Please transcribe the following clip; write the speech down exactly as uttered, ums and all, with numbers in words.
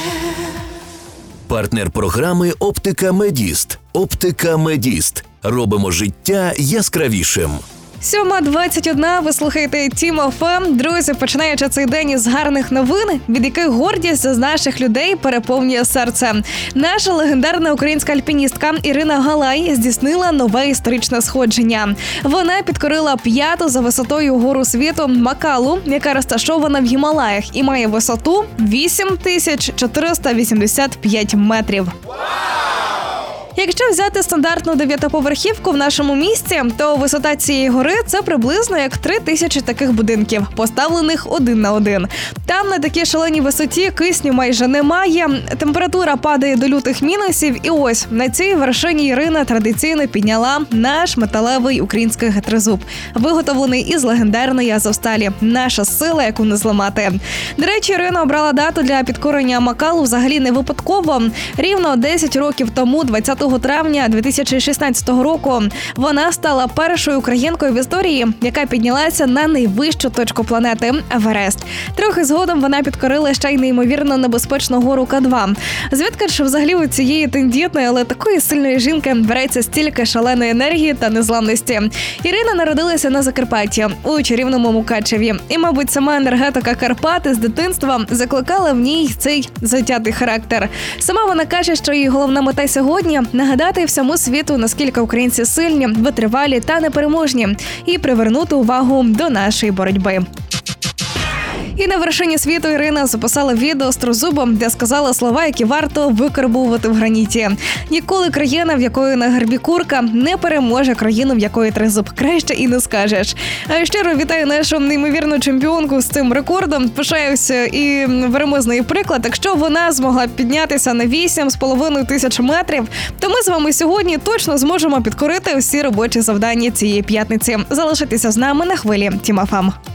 Партнер програми «Оптика Медіст». «Оптика Медіст». Робимо життя яскравішим. сьома двадцять одна, ви слухаєте Тім еф ем. Друзі, починаючи цей день із гарних новин, від яких гордість з наших людей переповнює серце. Наша легендарна українська альпіністка Ірина Галай здійснила нове історичне сходження. Вона підкорила п'яту за висотою гору світу Макалу, яка розташована в Гімалаях і має висоту вісім тисяч чотириста вісімдесят п'ять метрів. Якщо взяти стандартну дев'ятиповерхівку в нашому місті, то висота цієї гори – це приблизно як три тисячі таких будинків, поставлених один на один. Там на такій шаленій висоті кисню майже немає, температура падає до лютих мінусів, і ось на цій вершині Ірина традиційно підняла наш металевий український гетрозуб, виготовлений із легендарної Азовсталі. Наша сила, яку не зламати. До речі, Ірина обрала дату для підкорення Макалу взагалі не випадково. Рівно десять років тому, двадцятого травня дві тисячі шістнадцятого року, вона стала першою українкою в історії, яка піднялася на найвищу точку планети – Еверест. Трохи згодом вона підкорила ще й неймовірно небезпечну гору Ка два. Звідки ж взагалі у цієї тендітної, але такої сильної жінки береться стільки шаленої енергії та незламності? Ірина народилася на Закарпатті, у чарівному Мукачеві. І, мабуть, сама енергетика Карпат з дитинства закликала в ній цей затятий характер. Сама вона каже, що її головна мета сьогодні – нагадати всьому світу, наскільки українці сильні, витривалі та непереможні, і привернути увагу до нашої боротьби. І на вершині світу Ірина записала відео з тризубом, де сказала слова, які варто викарбовувати в граніті. Ніколи країна, в якої на гербі курка, не переможе країну, в якої тризуб. Краще і не скажеш. А щиро вітаю нашу неймовірну чемпіонку з цим рекордом. Пишаюся і беремо з неї приклад. Якщо вона змогла піднятися на вісім з половиною тисяч метрів, то ми з вами сьогодні точно зможемо підкорити усі робочі завдання цієї п'ятниці. Залишайтеся з нами на хвилі Тім еф ем.